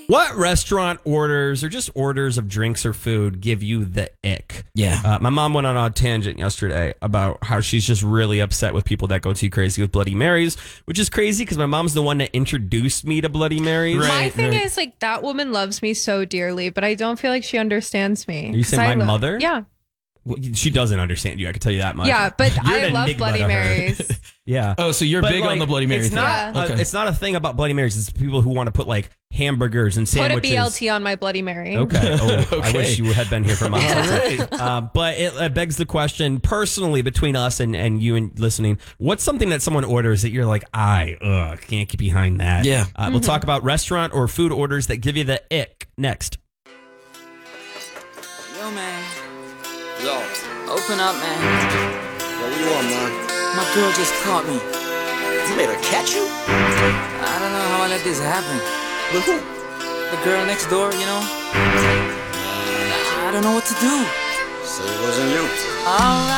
What restaurant orders or just orders of drinks or food give you the ick? Yeah. My mom went on a tangent yesterday about how she's just really upset with people that go too crazy with Bloody Marys, which is crazy because my mom's the one that introduced me to Bloody Marys. My thing is, like, that woman loves me so dearly, but I don't feel like she understands me. Are you saying my mother? Yeah. Well, she doesn't understand you. I can tell you that much. Yeah, but You're I an love enigma Bloody to her. Marys. Yeah. Oh, so you're But, big on the Bloody Mary it's thing. not, Okay. it's not a thing about Bloody Marys. It's people who want to put like hamburgers and Put a sandwiches. BLT on my Bloody Mary. Okay. Oh, I Okay. wish you had been here for my but it begs the question, personally, between us and you and listening, what's something that someone orders that you're like, can't get behind that? Yeah. We'll talk about restaurant or food orders that give you the ick next. Yo, man. Yo, Open up, man. what do you want, man? My girl just caught me. You made her catch you? I don't know how I let this happen. With who? The girl next door, you know? I don't know what to do. So it wasn't you. All right.